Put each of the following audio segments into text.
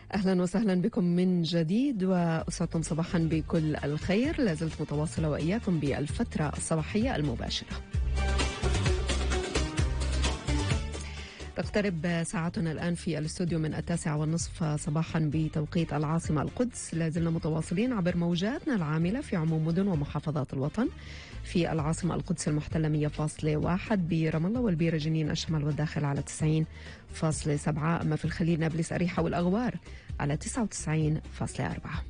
أهلا وسهلا بكم من جديد وأسعدكم صباحا بكل الخير. لازلت متواصلة وإياكم بالفترة الصباحية المباشرة. تقترب ساعتنا الآن في الاستوديو من 9:30 صباحا بتوقيت العاصمة القدس. لازلنا متواصلين عبر موجاتنا العاملة في عموم مدن ومحافظات الوطن. في العاصمة القدس المحتلة 100.1، برام الله والبيرة جنين الشمال والداخل على 90.7، أما في الخليل نابلس أريحة والأغوار على 99.4.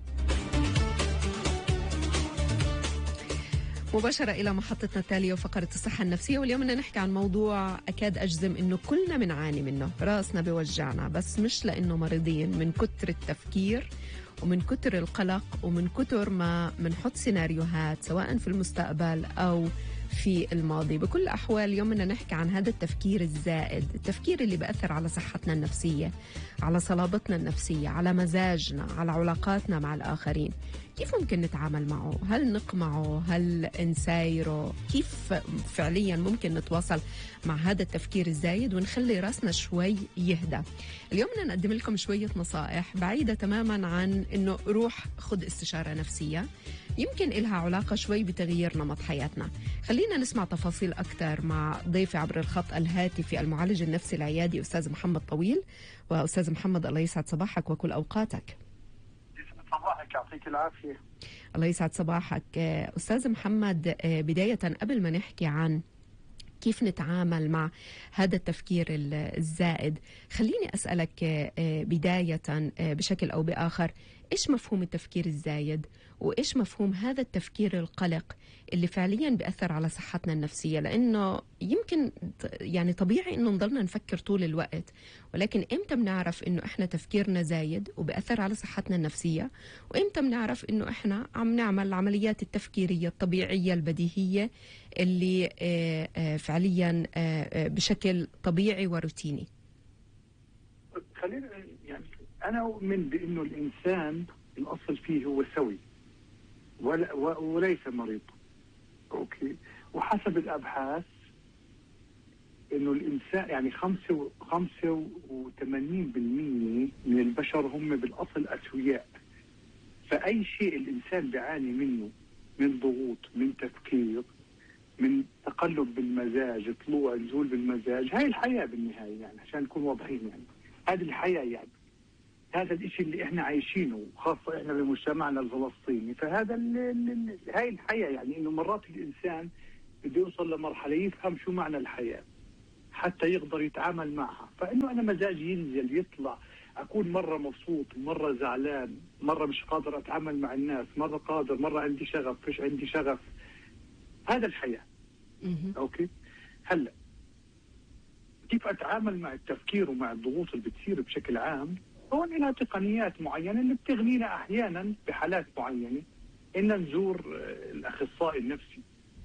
مباشرة إلى محطتنا التالية وفقرة الصحة النفسية، واليوم بدنا نحكي عن موضوع أكاد أجزم إنه كلنا بنعاني منه. راسنا بوجعنا، بس مش لأنه مريضين، من كتر التفكير ومن كتر القلق ومن كتر ما منحط سيناريوهات سواء في المستقبل أو في الماضي. بكل الأحوال اليوم بدنا نحكي عن هذا التفكير الزائد، التفكير اللي بأثر على صحتنا النفسية، على صلابتنا النفسية، على مزاجنا، على علاقاتنا مع الآخرين. كيف ممكن نتعامل معه؟ هل نقمعه؟ هل نسايره؟ كيف فعليا ممكن نتواصل مع هذا التفكير الزايد ونخلي راسنا شوي يهدى؟ اليوم بدنا نقدم لكم شوية نصائح بعيدة تماما عن انه روح خذ استشارة نفسية، يمكن إلها علاقة شوي بتغيير نمط حياتنا. خلينا نسمع تفاصيل أكثر مع ضيفي عبر الخط الهاتفي المعالج النفسي العيادي أستاذ محمد طويل. وأستاذ محمد الله يسعد صباحك وكل أوقاتك. صباحك، يعطيك العافية. الله يسعد صباحك أستاذ محمد. بداية قبل ما نحكي عن كيف نتعامل مع هذا التفكير الزائد، خليني أسألك بداية بشكل أو بآخر، إيش مفهوم التفكير الزايد وإيش مفهوم هذا التفكير القلق اللي فعليا بيأثر على صحتنا النفسية؟ لأنه يمكن يعني طبيعي إنه نضلنا نفكر طول الوقت، ولكن إمتى بنعرف إنه إحنا تفكيرنا زايد وبيأثر على صحتنا النفسية، وإمتى بنعرف إنه إحنا عم نعمل العمليات التفكيرية الطبيعية البديهية اللي فعليا بشكل طبيعي وروتيني؟ خلينا يعني أنا أؤمن بأنه الإنسان الأصل فيه هو سوي وليس مريض. أوكي، وحسب الأبحاث إنه الإنسان يعني 85% من البشر هم بالأصل أسوياء. فأي شيء الإنسان بيعاني منه من ضغوط، من تفكير، من تقلب بالمزاج، طلوع نزول بالمزاج، هاي الحياة بالنهاية، يعني عشان نكون واضحين، يعني هذه الحياة، يعني هذا الاشي اللي احنا عايشينه، خاصة احنا بمجتمعنا الفلسطيني. فهذا هاي الحياة، يعني انه مرات الانسان بده يوصل لمرحلة يفهم شو معنى الحياة حتى يقدر يتعامل معها. فانه انا مزاجي ينزل يطلع، اكون مرة مبسوط، مرة زعلان، مرة مش قادر اتعامل مع الناس، مرة قادر، مرة عندي شغف، فيش عندي شغف. هذا الحياة. اوكي، هلا كيف اتعامل مع التفكير ومع الضغوط اللي بتصير بشكل عام؟ هون لها تقنيات معينة اللي بتغنينا احيانا بحالات معينة ان نزور الاخصائي النفسي.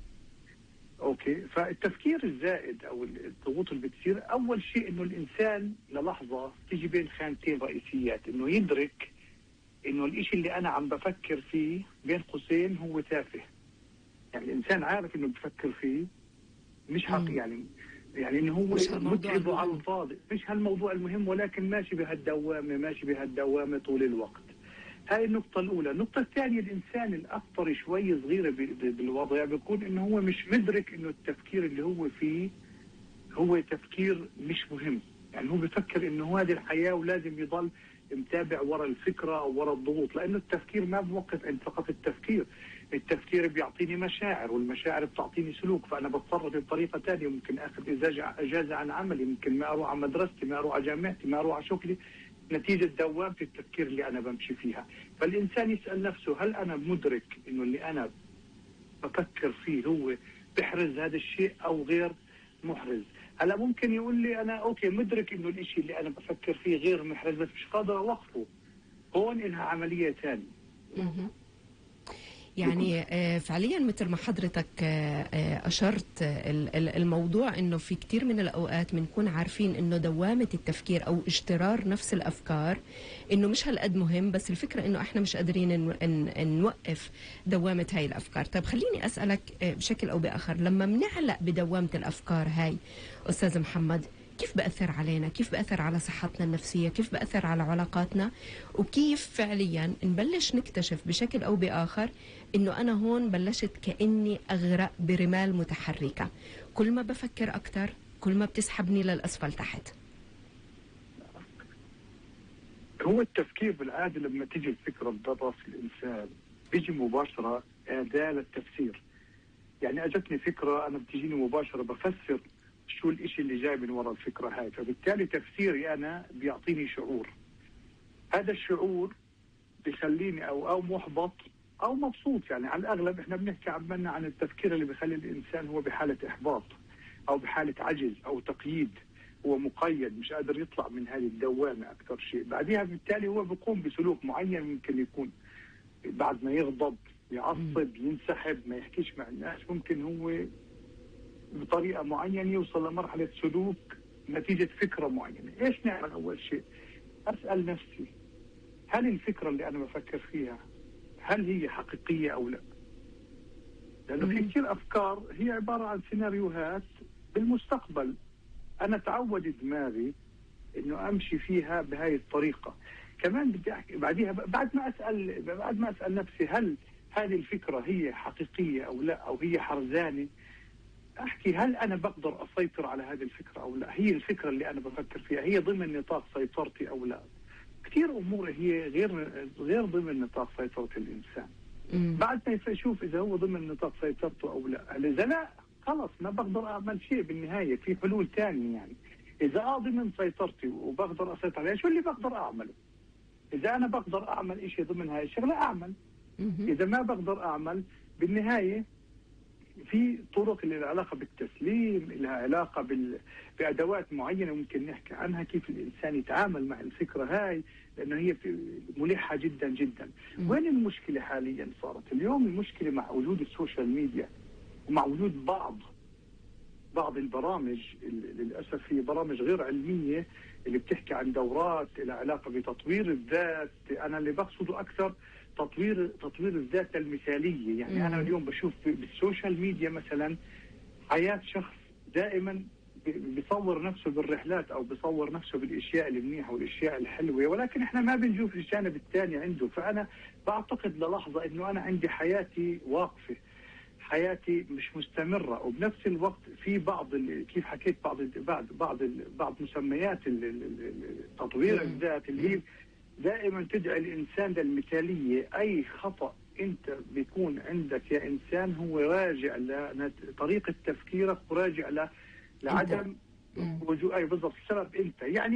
اوكي، فالتفكير الزائد او الضغوط اللي بتصير، اول شيء انه الانسان للحظة تيجي بين خانتين رئيسيات، انه يدرك انه الاشي اللي انا عم بفكر فيه بين قوسين هو تافه. يعني الانسان عارف انه بفكر فيه مش حق، يعني انه هو متعب على الفاضي، مش هالموضوع المهم، ولكن ماشي بهالدوامة طول الوقت. هاي النقطة الأولى. النقطة الثانية، الإنسان الأخطر شوي صغيرة بالوضع بيكون إنه هو مش مدرك إنه التفكير اللي هو فيه هو تفكير مش مهم. يعني هو بيفكر إنه هذه الحياة ولازم يضل متابع ورا الفكرة أو ورا الضغوط، لأنه التفكير ما بوقف عند فقط التفكير بيعطيني مشاعر، والمشاعر بتعطيني سلوك، فأنا بتصرف بطريقة تانية. ممكن أخذ إجازة عن عملي، ممكن ما أروح على مدرستي، ما أروح على جامعتي، ما أروح على شغلي، نتيجة دوامة التفكير اللي أنا بمشي فيها. فالإنسان يسأل نفسه، هل أنا مدرك إنه اللي أنا بفكر فيه هو بحرز هذا الشيء أو غير محرز؟ هلا ممكن يقول لي أنا أوكي مدرك إنه الإشي اللي أنا بفكر فيه غير محرز بس مش قادر أوقفه. هون إنها عملية ثانية. يعني فعليا مثل ما حضرتك أشرت، الموضوع إنه في كتير من الأوقات بنكون عارفين إنه دوامة التفكير أو اجترار نفس الأفكار إنه مش هالقد مهم، بس الفكرة إنه إحنا مش قادرين إن نوقف دوامة هاي الأفكار. طيب خليني أسألك بشكل أو بآخر، لما بنعلق بدوامة الأفكار هاي أستاذ محمد، كيف بأثر علينا، كيف بأثر على صحتنا النفسية، كيف بأثر على علاقاتنا، وكيف فعليا نبلش نكتشف بشكل أو بآخر إنه أنا هون بلشت كأني أغرق برمال متحركة، كل ما بفكر أكتر كل ما بتسحبني للأسفل تحت. هو التفكير بالعادة لما تيجي الفكرة بضرس الإنسان بيجي مباشرة أداة للتفسير. يعني أجتني فكرة أنا بتجيني مباشرة بفسر شو الإشي اللي جاي من وراء الفكرة هاي، فبالتالي تفسيري أنا بيعطيني شعور. هذا الشعور بيخليني أو محبط أو مبسوط. يعني على الأغلب إحنا بنحكي عن التفكير اللي بيخلي الإنسان هو بحالة إحباط أو بحالة عجز أو تقييد، هو مقيد مش قادر يطلع من هذه الدوامة أكثر شيء. بعدها بالتالي هو بيقوم بسلوك معين، ممكن يكون بعد ما يغضب يعصب ينسحب ما يحكيش مع الناس، ممكن هو بطريقة معينة يوصل لمرحلة سلوك نتيجة فكرة معينة. إيش نعمل؟ أول شيء أسأل نفسي هل الفكرة اللي أنا بفكر فيها هل هي حقيقية أو لا؟ لأنه في كثير أفكار هي عبارة عن سيناريوهات بالمستقبل، أنا تعود دماغي إنه أمشي فيها بهاي الطريقة. كمان بدي أحكي بعدها بعد ما أسأل نفسي هل هذه الفكرة هي حقيقية أو لا، أو هي حرزانة، أحكي هل أنا بقدر أسيطر على هذه الفكرة أو لا؟ هي الفكرة اللي أنا بفكر فيها هي ضمن نطاق سيطرتي أو لا؟ كثير أمور هي غير ضمن نطاق سيطرة الإنسان. بعد ما يشوف إذا هو ضمن نطاق سيطرته أو لا. إذا لا خلص ما بقدر أعمل شيء. بالنهاية في حلول ثانية. يعني إذا ضمن سيطرتي وبقدر أسيطر عليه شو اللي بقدر أعمله؟ إذا أنا بقدر أعمل إشي ضمن هاي الشغلة أعمل. إذا ما بقدر أعمل بالنهاية في طرق اللي لها علاقة بالتسليم، لها علاقة بأدوات معينة ممكن نحكي عنها كيف الإنسان يتعامل مع الفكرة هاي، لأنه هي ملحة جدا جدا. وين المشكلة حاليا صارت اليوم؟ المشكلة مع وجود السوشيال ميديا ومع وجود بعض البرامج للأسف هي برامج غير علمية اللي بتحكي عن دورات لها علاقة بتطوير الذات. أنا اللي بقصده أكثر تطوير الذات المثالية. يعني أنا اليوم بشوف بالسوشيال ميديا مثلا حياة شخص دائما بيصور نفسه بالرحلات أو بيصور نفسه بالأشياء المنيحة والأشياء الحلوة، ولكن إحنا ما بنشوف الجانب الثاني عنده. فأنا بعتقد للحظة إنه أنا عندي حياتي واقفة، حياتي مش مستمرة. وبنفس الوقت في كيف حكيت بعض مسميات تطوير الذات اللي هي دائما تدعي الإنسان للمثالية. أي خطأ أنت بيكون عندك يا إنسان هو راجع لطريقة تفكيرك وراجع لعدم وجود. أي بالضبط السبب أنت. يعني